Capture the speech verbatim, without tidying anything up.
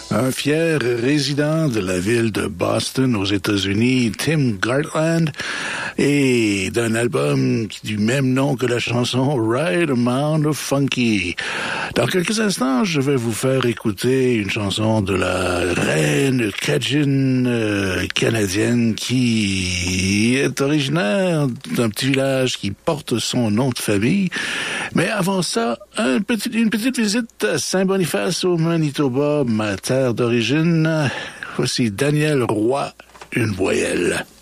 Un fier résident de la ville de Boston aux États-Unis, Tim Gartland, et d'un album du même nom que la chanson Right Amount of Funky. Dans quelques instants, je vais vous faire écouter une chanson de la reine Cajun euh, canadienne qui est originaire d'un petit village qui porte son nom de famille. Mais avant ça, un petit, une petite visite à Saint-Boniface au Manitoba, ma terre d'origine. Voici Daniel Roy, une voyelle.